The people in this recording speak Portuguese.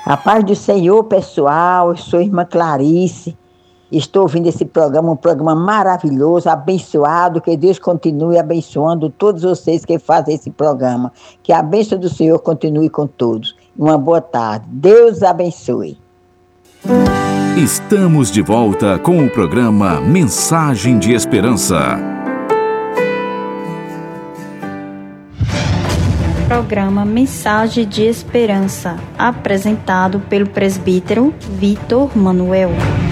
A paz do Senhor, pessoal. Eu sou a irmã Clarice. Estou ouvindo esse programa, um programa maravilhoso, abençoado. Que Deus continue abençoando todos vocês que fazem esse programa. Que a bênção do Senhor continue com todos. Uma boa tarde. Deus abençoe. Estamos de volta com o programa Mensagem de Esperança. Programa Mensagem de Esperança, apresentado pelo presbítero Vitor Manuel.